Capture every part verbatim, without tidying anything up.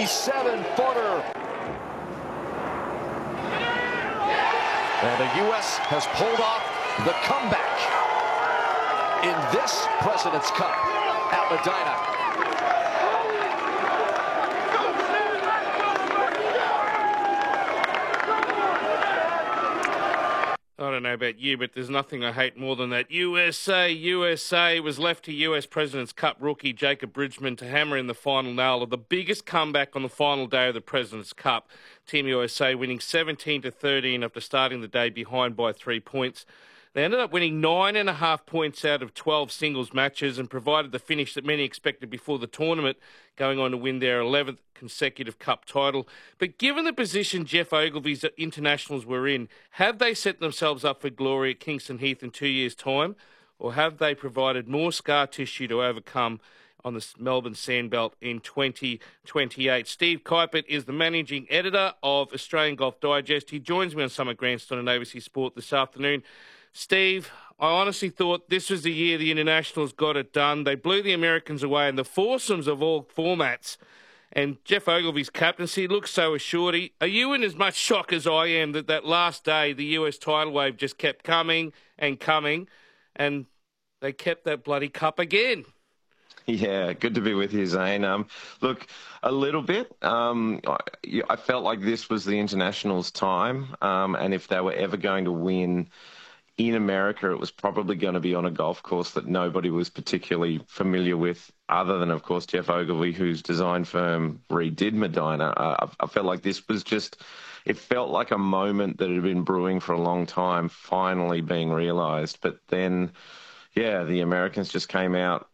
fifty-seven footer. And the U S has pulled off the comeback in this President's Cup at Medinah. I don't know about you, but there's nothing I hate more than that. U S A, U S A was left to U S President's Cup rookie Jacob Bridgman to hammer in the final nail of the biggest comeback on the final day of the President's Cup. Team U S A winning seventeen to thirteen after starting the day behind by three points. They ended up winning nine and a half points out of twelve singles matches and provided the finish that many expected before the tournament, going on to win their eleventh consecutive cup title. But given the position Geoff Ogilvy's internationals were in, have they set themselves up for glory at Kingston Heath in two years' time, or have they provided more scar tissue to overcome on the Melbourne Sandbelt in twenty twenty-eight? Steve Kuipert is the managing editor of Australian Golf Digest. He joins me on Summit Grandstand on A B C Sport this afternoon. Steve, I honestly thought this was the year the internationals got it done. They blew the Americans away in the foursomes of all formats. And Geoff Ogilvy's captaincy looks so assured. Are you in as much shock as I am that that last day the U S tidal wave just kept coming and coming, and they kept that bloody cup again? Yeah, good to be with you, Zane. Um, look, a little bit. Um, I, I felt like this was the internationals' time, um, and if they were ever going to win in America, it was probably going to be on a golf course that nobody was particularly familiar with, other than, of course, Geoff Ogilvy, whose design firm redid Medinah. Uh, I, I felt like this was just, it felt like a moment that had been brewing for a long time, finally being realised. But then, yeah, the Americans just came out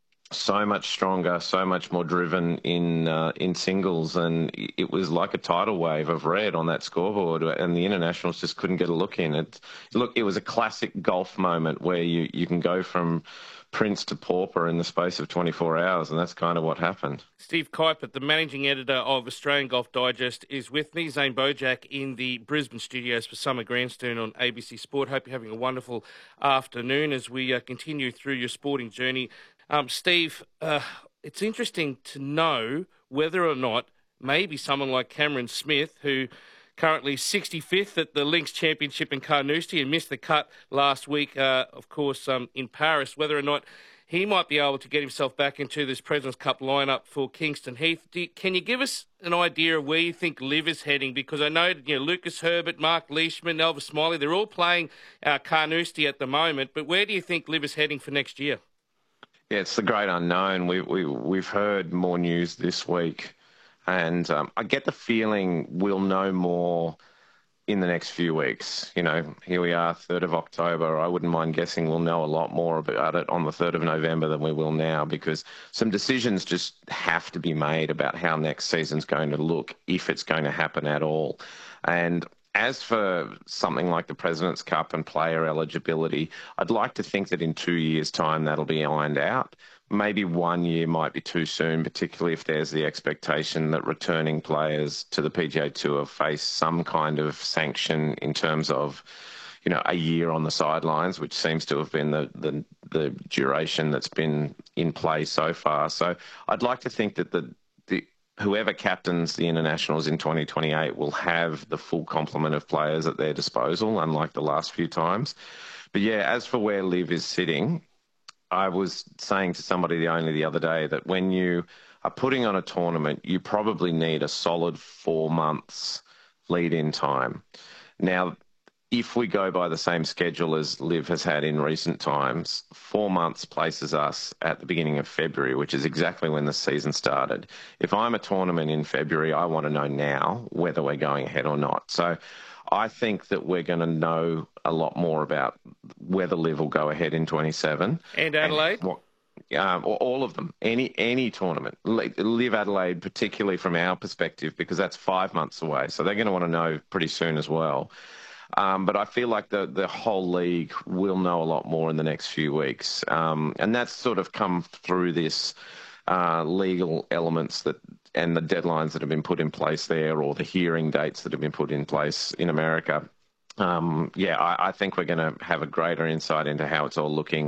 so much stronger, so much more driven in uh, in singles, and it was like a tidal wave of red on that scoreboard, and the internationals just couldn't get a look in. It, look, it was a classic golf moment where you, you can go from prince to pauper in the space of twenty-four hours, and that's kind of what happened. Steve Kuipert, the managing editor of Australian Golf Digest, is with me. Zane Bojak in the Brisbane studios for Summer Grandstand on A B C Sport. Hope you're having a wonderful afternoon as we uh, continue through your sporting journey. Um, Steve, uh, it's interesting to know whether or not maybe someone like Cameron Smith, who currently sixty-fifth at the Links Championship in Carnoustie and missed the cut last week, uh, of course, um, in Paris, whether or not he might be able to get himself back into this President's Cup lineup for Kingston Heath. Do you, can you give us an idea of where you think Liv is heading? Because I know, you know, Lucas Herbert, Mark Leishman, Elvis Smiley, they're all playing uh, Carnoustie at the moment, but where do you think Liv is heading for next year? Yeah, it's the great unknown. We, we, we've heard more news this week, and um, I get the feeling we'll know more in the next few weeks. You know, here we are, third of October. I wouldn't mind guessing we'll know a lot more about it on the third of November than we will now, because some decisions just have to be made about how next season's going to look, if it's going to happen at all. And as for something like the President's Cup and player eligibility, I'd like to think that in two years' time that'll be ironed out. Maybe one year might be too soon, particularly if there's the expectation that returning players to the P G A Tour face some kind of sanction in terms of, you know, a year on the sidelines, which seems to have been the, the, the duration that's been in play so far. So I'd like to think that the, the whoever captains the internationals in twenty twenty-eight will have the full complement of players at their disposal, unlike the last few times. But yeah, as for where Liv is sitting, I was saying to somebody only the other day that when you are putting on a tournament, you probably need a solid four months lead-in time. Now, if we go by the same schedule as Liv has had in recent times, four months places us at the beginning of February, which is exactly when the season started. If I'm a tournament in February, I want to know now whether we're going ahead or not. So I think that we're going to know a lot more about whether Liv will go ahead in twenty-seven. And Adelaide? And what, um, or all of them, any any tournament. Liv Adelaide, particularly from our perspective, because that's five months away. So they're going to want to know pretty soon as well. Um, but I feel like the, the whole league will know a lot more in the next few weeks. Um, and that's sort of come through this uh, legal elements that and the deadlines that have been put in place there, or the hearing dates that have been put in place in America. Um, yeah, I, I think we're going to have a greater insight into how it's all looking